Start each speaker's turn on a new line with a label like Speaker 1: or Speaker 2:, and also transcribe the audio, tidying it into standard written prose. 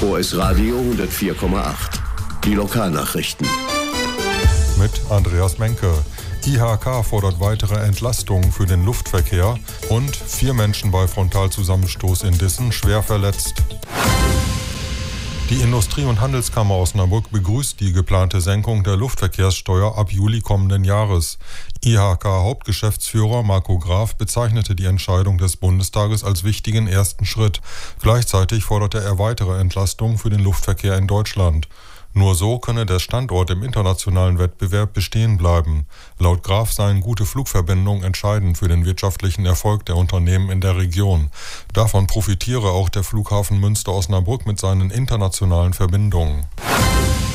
Speaker 1: OS Radio 104,8. Die Lokalnachrichten.
Speaker 2: Mit Andreas Menke. IHK fordert weitere Entlastungen für den Luftverkehr und 4 Menschen bei Frontalzusammenstoß in Dissen schwer verletzt. Die Industrie- und Handelskammer Osnabrück begrüßt die geplante Senkung der Luftverkehrssteuer ab Juli kommenden Jahres. IHK-Hauptgeschäftsführer Marco Graf bezeichnete die Entscheidung des Bundestages als wichtigen ersten Schritt. Gleichzeitig forderte er weitere Entlastungen für den Luftverkehr in Deutschland. Nur so könne der Standort im internationalen Wettbewerb bestehen bleiben. Laut Graf seien gute Flugverbindungen entscheidend für den wirtschaftlichen Erfolg der Unternehmen in der Region. Davon profitiere auch der Flughafen Münster-Osnabrück mit seinen internationalen Verbindungen.